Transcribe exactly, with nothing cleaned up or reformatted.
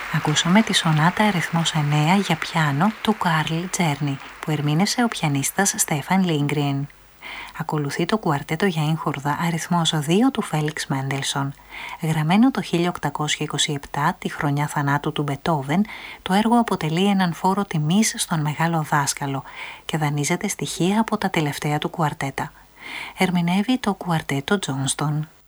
Ακούσαμε τη σονάτα αριθμός εννέα για πιάνο του Καρλ Τζέρνι, που ερμήνευσε ο πιανίστας Στέφαν Λίνγκριεν. Ακολουθεί το κουαρτέτο για ήγχορδα αριθμός δύο του Φέλιξ Μέντελσον. Γραμμένο το χίλια οκτακόσια είκοσι επτά, τη χρονιά θανάτου του Μπετόβεν, το έργο αποτελεί έναν φόρο τιμής στον μεγάλο δάσκαλο και δανείζεται στοιχεία από τα τελευταία του κουαρτέτα. Ερμηνεύει το κουαρτέτο Τζόνστον.